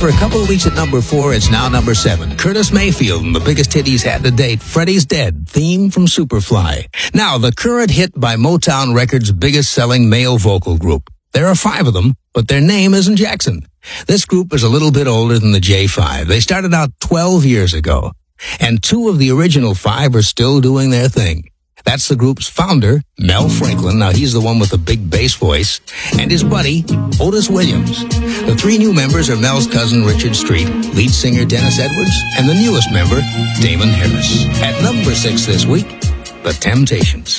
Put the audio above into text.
After a couple of weeks at number 4, it's now number 7. Curtis Mayfield and the biggest hit he's had to date, Freddie's Dead, theme from Superfly. Now, the current hit by Motown Records' biggest-selling male vocal group. There are 5 of them, but their name isn't Jackson. This group is a little bit older than the J5. They started out 12 years ago, and 2 of the original 5 are still doing their thing. That's the group's founder, Mel Franklin. Now, he's the one with the big bass voice, and his buddy, Otis Williams. The 3 new members are Mel's cousin, Richard Street, lead singer Dennis Edwards, and the newest member, Damon Harris. At number 6 this week, The Temptations.